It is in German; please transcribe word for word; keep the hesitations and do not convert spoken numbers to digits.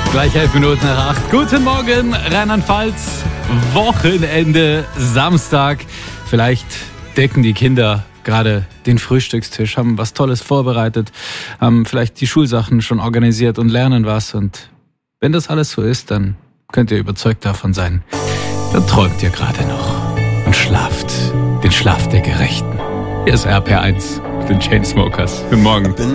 Gleich elf Minuten nach acht. Guten Morgen, Rheinland-Pfalz. Wochenende, Samstag. Vielleicht decken die Kinder gerade den Frühstückstisch, haben was Tolles vorbereitet, haben vielleicht die Schulsachen schon organisiert und lernen was. Und wenn das alles so ist, dann könnt ihr überzeugt davon sein, dann träumt ihr gerade noch und schlaft den Schlaf der Gerechten. Hier ist R P R eins, den Chainsmokers. Guten Morgen.